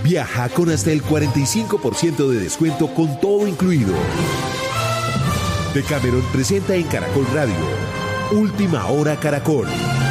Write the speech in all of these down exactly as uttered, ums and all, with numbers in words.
Viaja con hasta el cuarenta y cinco por ciento de descuento con todo incluido. Decameron presenta en Caracol Radio Última Hora Caracol.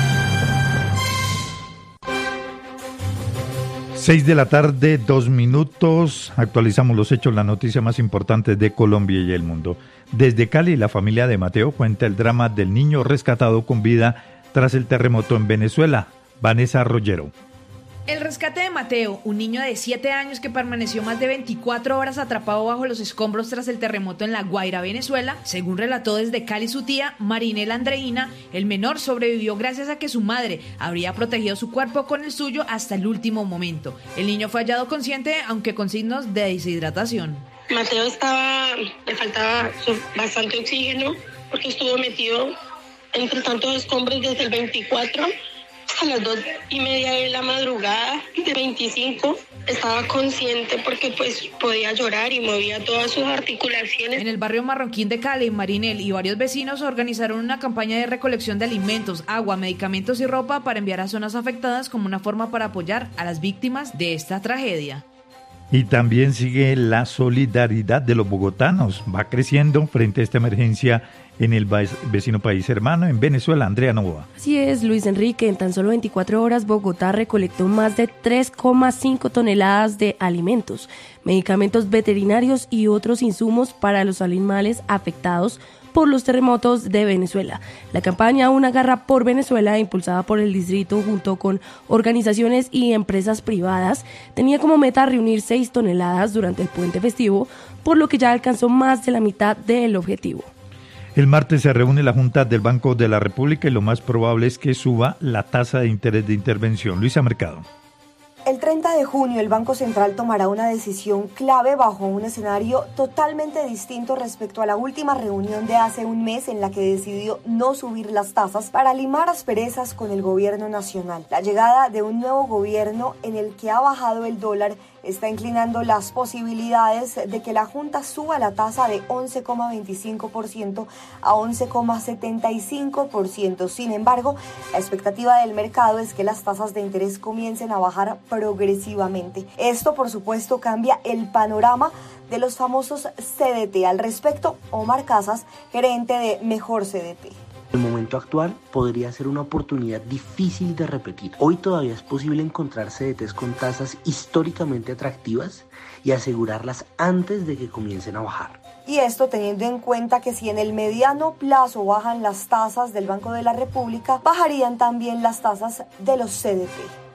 Seis de la tarde, dos minutos. Actualizamos los hechos, las noticias más importantes de Colombia y el mundo. Desde Cali, la familia de Mateo cuenta el drama del niño rescatado con vida tras el terremoto en Venezuela. Vanessa Rollero. El rescate de Mateo, un niño de siete años que permaneció más de veinticuatro horas atrapado bajo los escombros tras el terremoto en La Guaira, Venezuela, según relató desde Cali su tía, Marinela Andreina, el menor sobrevivió gracias a que su madre habría protegido su cuerpo con el suyo hasta el último momento. El niño fue hallado consciente, aunque con signos de deshidratación. Mateo estaba, le faltaba bastante oxígeno porque estuvo metido entre tantos escombros desde el veinticuatro a las dos y media de la madrugada de veinticinco. Estaba consciente porque pues podía llorar y movía todas sus articulaciones. En el barrio Marroquín de Cali, Marinel y varios vecinos organizaron una campaña de recolección de alimentos, agua, medicamentos y ropa para enviar a zonas afectadas como una forma para apoyar a las víctimas de esta tragedia. Y también sigue la solidaridad de los bogotanos. Va creciendo frente a esta emergencia en el vecino país hermano, en Venezuela. Andrea Novoa. Así es, Luis Enrique. En tan solo veinticuatro horas, Bogotá recolectó más de tres coma cinco toneladas de alimentos, medicamentos veterinarios y otros insumos para los animales afectados por los terremotos de Venezuela. La campaña Una Garra por Venezuela, impulsada por el distrito junto con organizaciones y empresas privadas, tenía como meta reunir seis toneladas durante el puente festivo, por lo que ya alcanzó más de la mitad del objetivo. El martes se reúne la Junta del Banco de la República y lo más probable es que suba la tasa de interés de intervención. Luisa Mercado. El treinta de junio el Banco Central tomará una decisión clave bajo un escenario totalmente distinto respecto a la última reunión de hace un mes en la que decidió no subir las tasas para limar asperezas con el gobierno nacional. La llegada de un nuevo gobierno en el que ha bajado el dólar está inclinando las posibilidades de que la Junta suba la tasa de once coma veinticinco por ciento a once coma setenta y cinco por ciento. Sin embargo, la expectativa del mercado es que las tasas de interés comiencen a bajar progresivamente. Esto, por supuesto, cambia el panorama de los famosos C D T. Al respecto, Omar Casas, gerente de Mejor C D T. El momento actual podría ser una oportunidad difícil de repetir. Hoy todavía es posible encontrar C D Ts con tasas históricamente atractivas y asegurarlas antes de que comiencen a bajar. Y esto teniendo en cuenta que si en el mediano plazo bajan las tasas del Banco de la República, bajarían también las tasas de los C D T.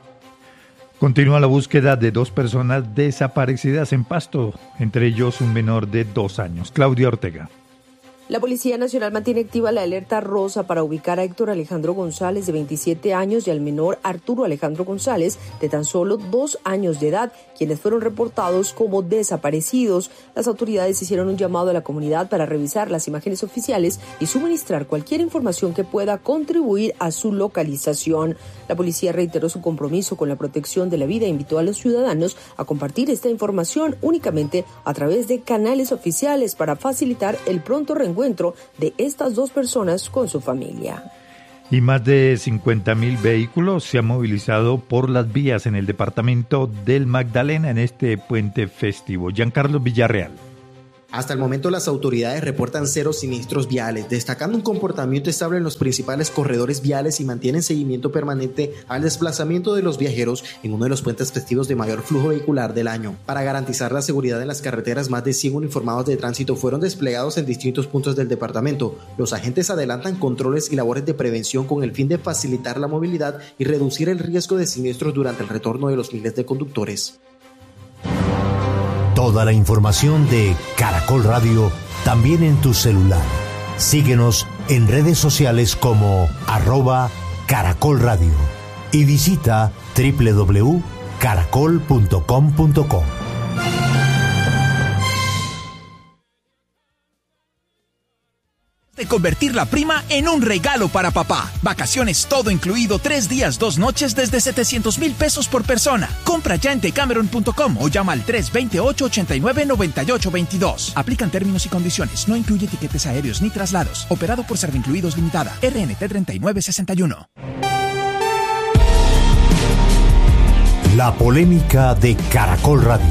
Continúa la búsqueda de dos personas desaparecidas en Pasto, entre ellos un menor de dos años. Claudia Ortega. La Policía Nacional mantiene activa la alerta rosa para ubicar a Héctor Alejandro González, de veintisiete años, y al menor Arturo Alejandro González, de tan solo dos años de edad, quienes fueron reportados como desaparecidos. Las autoridades hicieron un llamado a la comunidad para revisar las imágenes oficiales y suministrar cualquier información que pueda contribuir a su localización. La policía reiteró su compromiso con la protección de la vida e invitó a los ciudadanos a compartir esta información únicamente a través de canales oficiales para facilitar el pronto reencuentro de estas dos personas con su familia. Y más de cincuenta mil vehículos se han movilizado por las vías en el departamento del Magdalena en este puente festivo. Giancarlo Villarreal. Hasta el momento las autoridades reportan cero siniestros viales, destacando un comportamiento estable en los principales corredores viales y mantienen seguimiento permanente al desplazamiento de los viajeros en uno de los puentes festivos de mayor flujo vehicular del año. Para garantizar la seguridad en las carreteras, más de cien uniformados de tránsito fueron desplegados en distintos puntos del departamento. Los agentes adelantan controles y labores de prevención con el fin de facilitar la movilidad y reducir el riesgo de siniestros durante el retorno de los miles de conductores. Toda la información de Caracol Radio también en tu celular. Síguenos en redes sociales como arroba Caracol Radio y visita doble u doble u doble u punto caracol punto com punto co. De convertir la prima en un regalo para papá. Vacaciones todo incluido, tres días, dos noches desde setecientos mil pesos por persona. Compra ya en decameron punto com o llama al tres dos ocho, ocho nueve, nueve ocho dos dos. Aplican términos y condiciones. No incluye tiquetes aéreos ni traslados. Operado por Servincluidos Limitada. R N T treinta y nueve sesenta y uno. La polémica de Caracol Radio.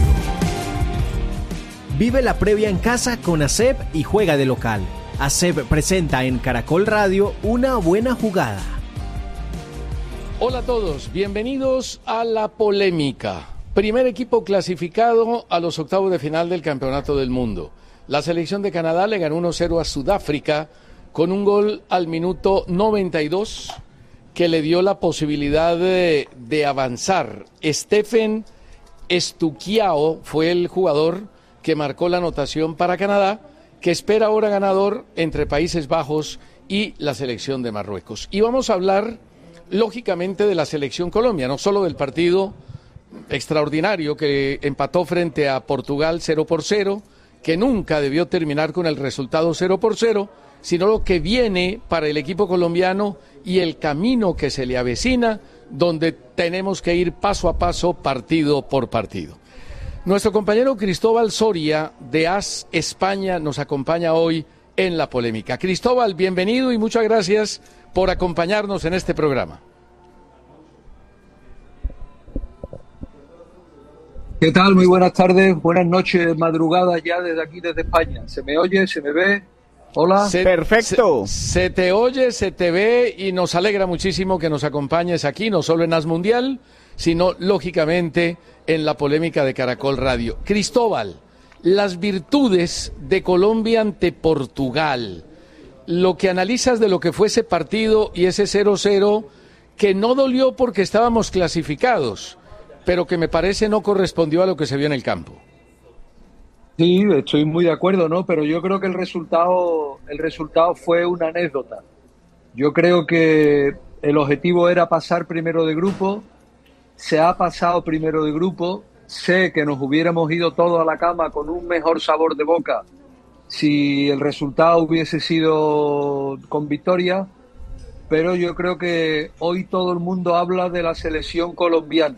Vive la previa en casa con A S E B y juega de local. A S E B presenta en Caracol Radio Una Buena Jugada. Hola a todos, bienvenidos a La Polémica. Primer equipo clasificado a los octavos de final del Campeonato del Mundo. La selección de Canadá le ganó uno cero a Sudáfrica con un gol al minuto noventa y dos que le dio la posibilidad de, de avanzar. Stephen Estuquiao fue el jugador que marcó la anotación para Canadá, que espera ahora ganador entre Países Bajos y la selección de Marruecos. Y vamos a hablar, lógicamente, de la selección Colombia, no solo del partido extraordinario que empató frente a Portugal cero por cero, que nunca debió terminar con el resultado cero por cero, sino lo que viene para el equipo colombiano y el camino que se le avecina, donde tenemos que ir paso a paso, partido por partido. Nuestro compañero Cristóbal Soria, de AS España, nos acompaña hoy en La Polémica. Cristóbal, bienvenido y muchas gracias por acompañarnos en este programa. ¿Qué tal? Muy buenas tardes, buenas noches, madrugada ya desde aquí, desde España. ¿Se me oye? ¿Se me ve? Hola. Se, Perfecto. Se, se te oye, se te ve y nos alegra muchísimo que nos acompañes aquí, no solo en AS Mundial, sino lógicamente en La Polémica de Caracol Radio. Cristóbal, las virtudes de Colombia ante Portugal, lo que analizas de lo que fue ese partido y ese cero cero, que no dolió porque estábamos clasificados, pero que me parece no correspondió a lo que se vio en el campo. Sí, estoy muy de acuerdo, ¿no? Pero yo creo que el resultado, el resultado fue una anécdota. Yo creo que el objetivo era pasar primero de grupo, se ha pasado primero de grupo, sé que nos hubiéramos ido todos a la cama con un mejor sabor de boca si el resultado hubiese sido con victoria, pero yo creo que hoy todo el mundo habla de la selección colombiana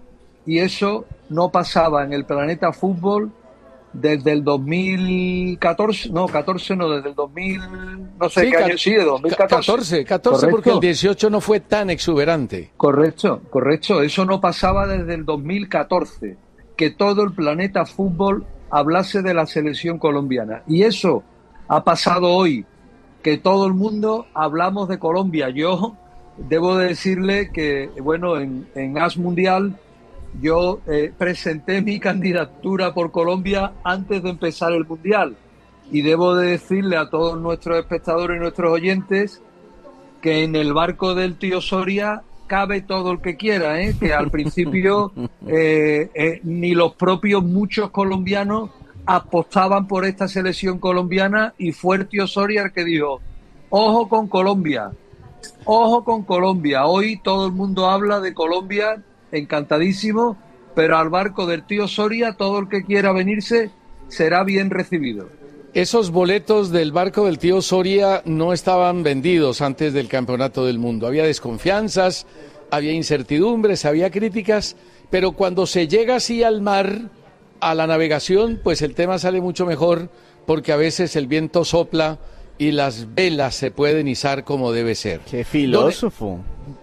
y eso no pasaba en el planeta fútbol desde el dos mil catorce, no, catorce no, desde el dos mil, no sé sí, qué año, sí, de dos mil catorce. catorce, catorce porque el dieciocho no fue tan exuberante. Correcto, correcto, eso no pasaba desde el dos mil catorce, que todo el planeta fútbol hablase de la selección colombiana. Y eso ha pasado hoy, que todo el mundo hablamos de Colombia. Yo debo de decirle que, bueno, en, en AS Mundial yo eh, presenté mi candidatura por Colombia antes de empezar el Mundial y debo de decirle a todos nuestros espectadores y nuestros oyentes que en el barco del tío Soria cabe todo el que quiera, ¿eh? Que al principio eh, eh, ni los propios muchos colombianos apostaban por esta selección colombiana y fue el tío Soria el que dijo, ojo con Colombia, ojo con Colombia. Hoy todo el mundo habla de Colombia, encantadísimo, pero al barco del tío Soria todo el que quiera venirse será bien recibido. Esos boletos del barco del tío Soria no estaban vendidos antes del Campeonato del Mundo. Había desconfianzas, había incertidumbres, había críticas, pero cuando se llega así al mar, a la navegación, pues el tema sale mucho mejor porque a veces el viento sopla y las velas se pueden izar como debe ser. ¡Qué filósofo!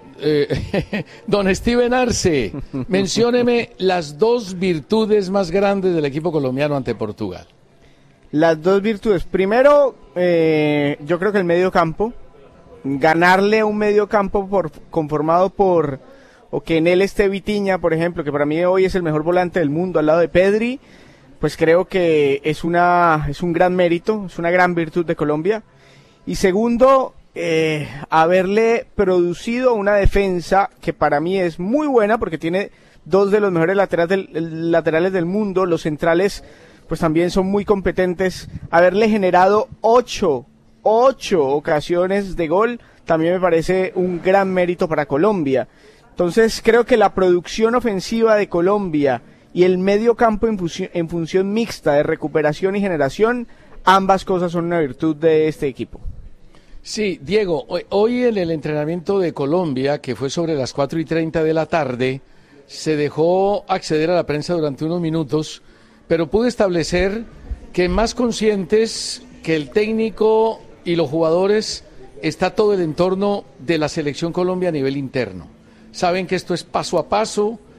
Eh, don Steven Arce, mencióneme las dos virtudes más grandes del equipo colombiano ante Portugal. Las dos virtudes. Primero, eh, yo creo que el medio campo, ganarle a un medio campo por, conformado por, o que en él esté Vitinha, por ejemplo, que para mí hoy es el mejor volante del mundo al lado de Pedri, pues creo que es una, es un gran mérito, es una gran virtud de Colombia. Y segundo, Eh, haberle producido una defensa que para mí es muy buena porque tiene dos de los mejores laterales del, laterales del mundo, los centrales pues también son muy competentes, haberle generado ocho, ocho ocasiones de gol también me parece un gran mérito para Colombia. Entonces creo que la producción ofensiva de Colombia y el medio campo en, función, en función mixta de recuperación y generación, ambas cosas son una virtud de este equipo. Sí, Diego, hoy, hoy en el entrenamiento de Colombia, que fue sobre las cuatro y treinta de la tarde, se dejó acceder a la prensa durante unos minutos, pero pude establecer que más conscientes que el técnico y los jugadores está todo el entorno de la selección Colombia a nivel interno. Saben que esto es paso a paso,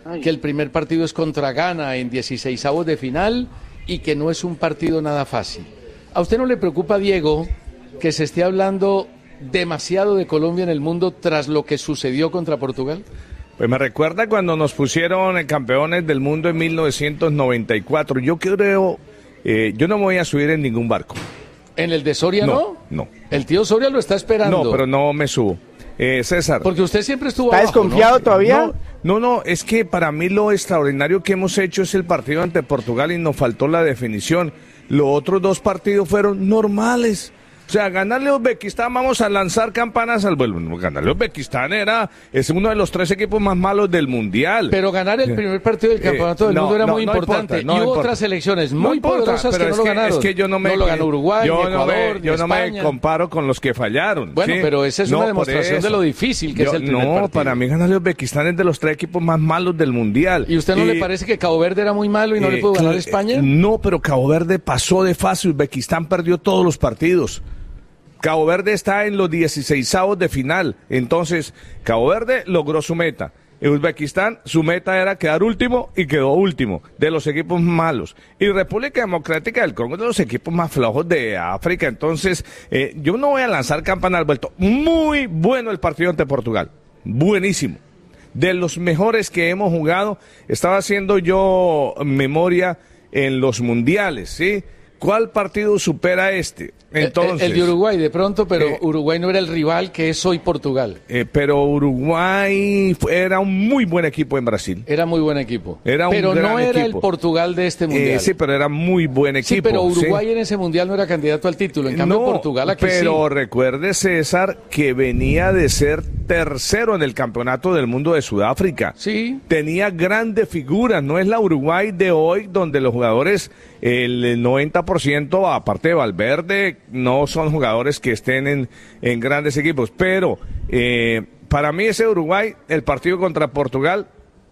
que el primer partido es contra Ghana en dieciseisavos de final y que no es un partido nada fácil. ¿A usted no le preocupa, Diego, que se esté hablando demasiado de Colombia en el mundo tras lo que sucedió contra Portugal? Pues me recuerda cuando nos pusieron campeones del mundo en mil novecientos noventa y cuatro. Yo creo, eh, yo no me voy a subir en ningún barco. ¿En el de Soria no? No, no. El tío Soria lo está esperando. No, pero no me subo. Eh, César. Porque usted siempre estuvo ¿Está abajo, desconfiado ¿no? todavía? No, no, no, es que para mí lo extraordinario que hemos hecho es el partido ante Portugal y nos faltó la definición. Los otros dos partidos fueron normales. O sea, ganarle a Uzbekistán, vamos a lanzar campanas al vuelo. Ganarle a Uzbekistán era, es uno de los tres equipos más malos del Mundial. Pero ganar el primer partido del Campeonato Eh, del no, Mundo era no, muy no importante. importa, no y hubo importa. otras selecciones No muy importa, poderosas pero que no es lo ganaron. Es que yo no me, no lo ganó Uruguay, yo ni Ecuador, no me, ni yo no me España. comparo con los que fallaron. Bueno, ¿sí? pero esa es No, una por demostración eso. de lo difícil que Yo- es el primer No, partido. para mí ganarle a Uzbekistán es de los tres equipos más malos del Mundial. ¿Y usted no le parece que Cabo Verde era muy malo y no Eh, le pudo ganar a cl- España? No, pero Cabo Verde pasó de fase. Uzbekistán perdió todos los partidos. Cabo Verde está en los dieciseisavos de final. Entonces, Cabo Verde logró su meta. Uzbekistán, su meta era quedar último y quedó último, de los equipos malos. Y República Democrática del Congo, de los equipos más flojos de África. Entonces, eh, yo no voy a lanzar campana al vuelto. Muy bueno el partido ante Portugal. Buenísimo. De los mejores que hemos jugado. Estaba haciendo yo memoria en los mundiales, ¿sí? ¿Cuál partido supera este? Entonces, el, el de Uruguay de pronto, pero eh, Uruguay no era el rival que es hoy Portugal. Eh, pero Uruguay fue- era un muy buen equipo en Brasil. Era muy buen equipo. Era un pero gran no era equipo. el Portugal de este mundial. Eh, sí, pero era muy buen equipo. Sí, pero Uruguay ¿sí? en ese mundial no era candidato al título. En cambio, No, Portugal aquí pero sí. recuerde, César, que venía de ser tercero en el Campeonato del Mundo de Sudáfrica. Sí. Tenía grandes figuras. No es la Uruguay de hoy, donde los jugadores, el noventa por ciento, aparte de Valverde, no son jugadores que estén en, en grandes equipos. Pero eh, para mí ese Uruguay, el partido contra Portugal,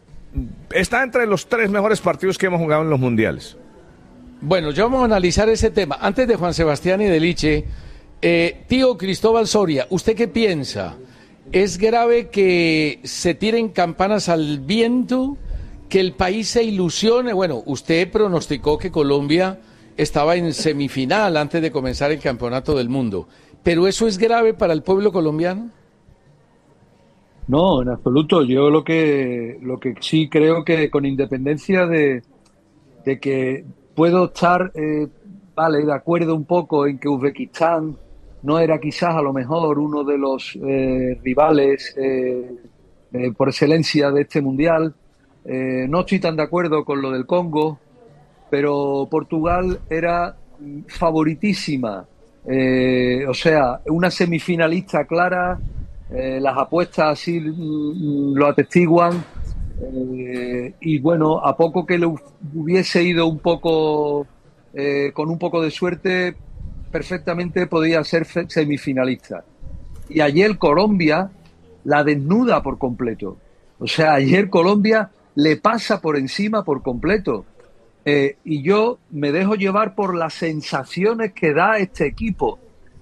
está entre los tres mejores partidos que hemos jugado en los mundiales. Bueno, ya vamos a analizar ese tema. Antes de Juan Sebastián y de Liche, eh, tío Cristóbal Soria, ¿usted qué piensa? ¿Es grave que se tiren campanas al viento, que el país se ilusione? Bueno, usted pronosticó que Colombia estaba en semifinal antes de comenzar el Campeonato del Mundo. ¿Pero eso es grave para el pueblo colombiano? No, en absoluto. Yo lo que lo que sí creo que con independencia de, de que puedo estar, eh, vale, de acuerdo un poco en que Uzbekistán no era quizás a lo mejor uno de los eh, rivales eh, eh, por excelencia de este mundial. Eh, no estoy tan de acuerdo con lo del Congo, pero Portugal era favoritísima. Eh, o sea, una semifinalista clara. Eh, las apuestas así mm, lo atestiguan. Eh, y bueno, a poco que le hubiese ido un poco eh, con un poco de suerte, perfectamente podía ser fe- semifinalista. Y ayer Colombia la desnuda por completo. O sea, ayer Colombia le pasa por encima por completo. Eh, y yo me dejo llevar por las sensaciones que da este equipo.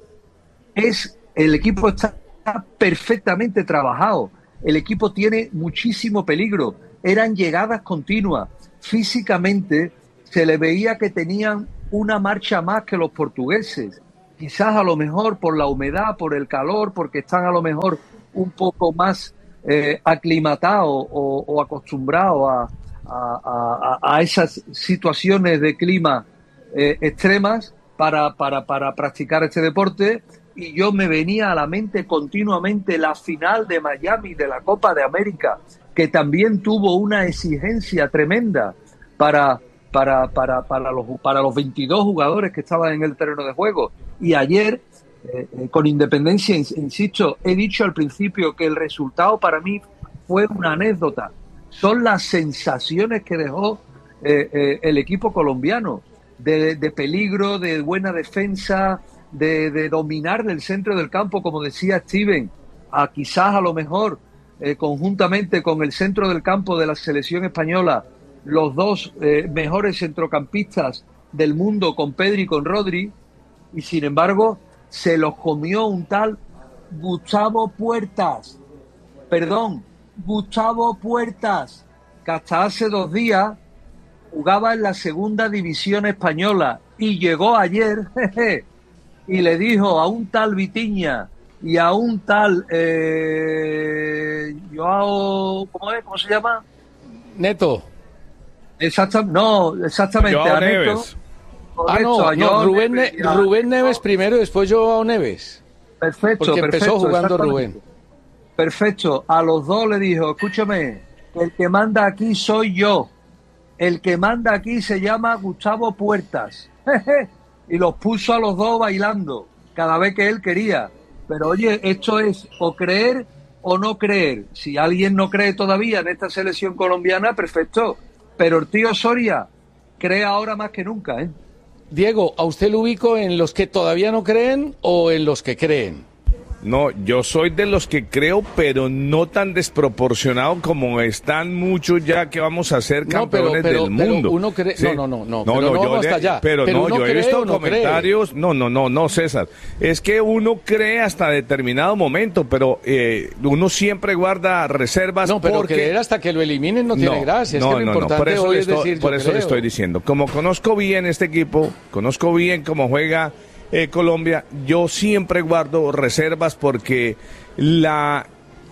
Es el equipo está perfectamente trabajado. El equipo tiene muchísimo peligro. Eran llegadas continuas. Físicamente se le veía que tenían una marcha más que los portugueses. Quizás a lo mejor por la humedad, por el calor, porque están a lo mejor un poco más eh, aclimatados o, o acostumbrados a, a, a, a esas situaciones de clima eh, extremas para, para, para practicar este deporte. Y yo me venía a la mente continuamente la final de Miami de la Copa de América, que también tuvo una exigencia tremenda para, para, para, para, los, para los veintidós jugadores que estaban en el terreno de juego. Y ayer, eh, eh, con independencia, insisto, he dicho al principio que el resultado para mí fue una anécdota. Son las sensaciones que dejó eh, eh, el equipo colombiano, de, de peligro, de buena defensa, De, de dominar del centro del campo, como decía Steven, a quizás a lo mejor eh, conjuntamente con el centro del campo de la selección española, los dos eh, mejores centrocampistas del mundo, con Pedri y con Rodri, y sin embargo se los comió un tal Gustavo Puertas, perdón, Gustavo Puertas, que hasta hace dos días jugaba en la segunda división española y llegó ayer jeje, y le dijo a un tal Vitiña y a un tal eh, Joao, ¿cómo es? ¿Cómo se llama? Neto. Exactamente, no, exactamente. Joao a Neto. Neves. Ah, no, no Rubén, Neves, ne- Rubén Neves primero, después Joao Neves. Perfecto, porque perfecto. empezó jugando Rubén. Perfecto. A los dos le dijo, escúchame, el que manda aquí soy yo. El que manda aquí se llama Gustavo Puertas. Y los puso a los dos bailando cada vez que él quería. Pero oye, esto es o creer o no creer. Si alguien no cree todavía en esta selección colombiana, perfecto. Pero el tío Soria cree ahora más que nunca, ¿eh? Diego, ¿a usted lo ubico en los que todavía no creen o en los que creen? No, yo soy de los que creo, pero no tan desproporcionado como están muchos ya que vamos a ser campeones no, pero, pero, del mundo. Pero uno cree, sí. no, no, no, no, no, pero no, no yo hasta de, allá. Pero, pero no, yo he visto comentarios, cree. no, no, no, no, César, es que uno cree hasta determinado momento, pero eh, uno siempre guarda reservas. No, pero porque... creer hasta que lo eliminen no, no tiene gracia, es no, que lo no, importante no, por eso hoy estoy, es decir por yo eso creo. le estoy diciendo, como conozco bien este equipo, conozco bien cómo juega eh, Colombia, yo siempre guardo reservas porque la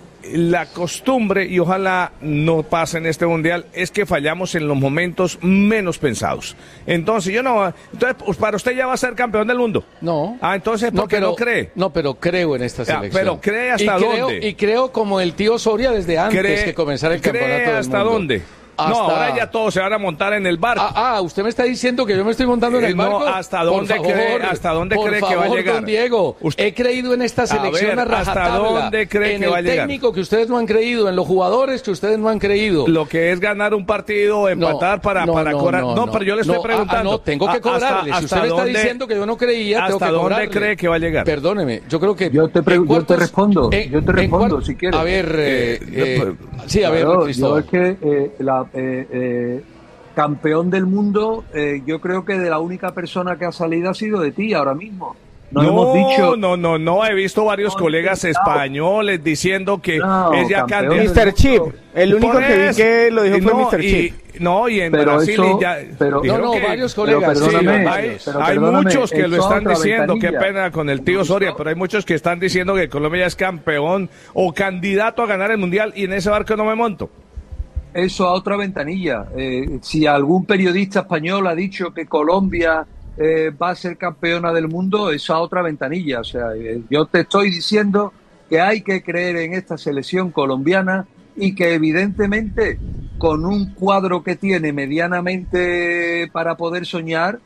la costumbre, y ojalá no pase en este mundial, es que fallamos en los momentos menos pensados. Entonces, yo no, entonces, pues, para usted ya va a ser campeón del mundo. No. Ah, entonces, ¿por no, qué pero, no cree? No, pero creo en esta selección. Ah, pero ¿cree hasta y creo, dónde? Y creo como el tío Soria desde antes ¿Cree, que comenzara el campeonato ¿cree del hasta mundo. dónde? Hasta... No, ahora ya todos se van a montar en el barco. Ah, ah, usted me está diciendo que yo me estoy montando en el eh, barco. No, ¿hasta dónde por cree, favor, hasta dónde por cree favor, que va a llegar? Don Diego, usted... he creído en esta selección a, ver, a rajatabla. ¿hasta dónde cree en que va a el llegar? técnico que ustedes no han creído, en los jugadores que ustedes no han creído. Lo que es ganar un partido, empatar no, para, no, para no, cobrar. No, No, no, pero yo le estoy no, preguntando. Ah, no, tengo que cobrarle. Hasta, si usted me está dónde, diciendo que yo no creía, tengo que cobrarle. ¿Hasta dónde cree que va a llegar? Perdóneme, yo creo que... Yo te, pre- cuartos, yo te respondo, en, yo te respondo cuart- si quieres. A ver, eh, eh, sí, a claro, ver, Cristóbal. Yo es que eh, la... Eh, eh, campeón del mundo, eh, yo creo que de la única persona que ha salido ha sido de ti ahora mismo. Nos no, hemos dicho... no, no, no, he visto varios no, colegas no, españoles diciendo que no, es ya candidato. mister Chip, el único Por que vi que lo dijo fue no, mister Chip. No, y en pero Brasil eso, ya... Pero, no, no, que, varios colegas. Pero perdóname, sí, hay, pero hay perdóname, muchos que lo están diciendo, ventanilla. qué pena con el tío Soria, pero hay muchos que están diciendo que Colombia es campeón o candidato a ganar el Mundial y en ese barco no me monto. Eso a otra ventanilla. Eh, si algún periodista español ha dicho que Colombia eh, va a ser campeona del mundo, eso a otra ventanilla. O sea, eh, yo te estoy diciendo que hay que creer en esta selección colombiana y que evidentemente con un cuadro que tiene medianamente para poder soñar,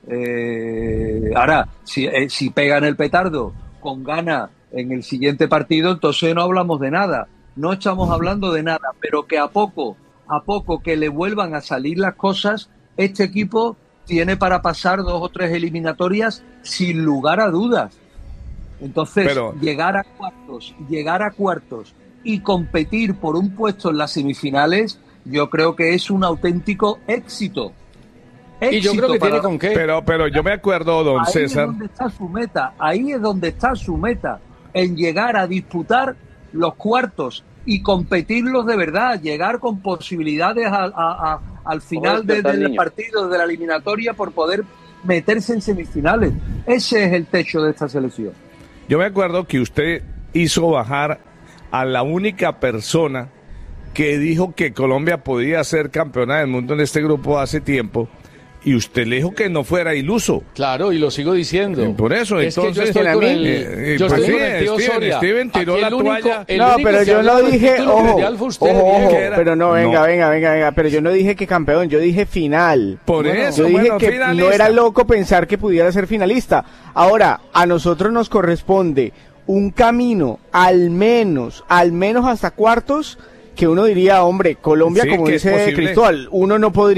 eh, ahora, si, eh, si pegan el petardo con gana en el siguiente partido, entonces no hablamos de nada. No estamos hablando de nada, pero que a poco, a poco que le vuelvan a salir las cosas, este equipo tiene para pasar dos o tres eliminatorias sin lugar a dudas. Entonces, pero... llegar a cuartos, llegar a cuartos y competir por un puesto en las semifinales, yo creo que es un auténtico éxito. éxito y yo creo que para... tiene con qué. Pero, pero yo me acuerdo, don ahí César. Ahí es donde está su meta, ahí es donde está su meta, en llegar a disputar los cuartos y competirlos de verdad, llegar con posibilidades a, a, a, al final de, del partido, de la eliminatoria, por poder meterse en semifinales. Ese es el techo de esta selección. Yo me acuerdo que usted hizo bajar a la única persona que dijo que Colombia podía ser campeona del mundo en este grupo hace tiempo. Y usted le dijo que no fuera iluso. Claro, y lo sigo diciendo. Por eso, es entonces... Que yo estoy con el, eh, yo pues estoy sí, con el tío Steven, Soria. Steven tiró la único, toalla. No, pero yo no dije... Ojo, usted, ojo, ojo, era, pero no, venga, no. venga, venga, venga. Pero yo no dije que campeón, yo dije final. Por bueno, eso, yo dije bueno, que finalista. no era loco pensar que pudiera ser finalista. Ahora, a nosotros nos corresponde un camino, al menos, al menos hasta cuartos, que uno diría, hombre, Colombia, sí, como dice Cristóbal, uno no podría